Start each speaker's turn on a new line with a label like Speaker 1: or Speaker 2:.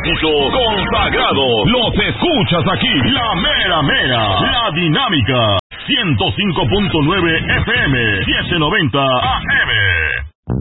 Speaker 1: éxitos consagrados los escuchas aquí. La mera mera, la dinámica. 105.9 FM, 790 AM.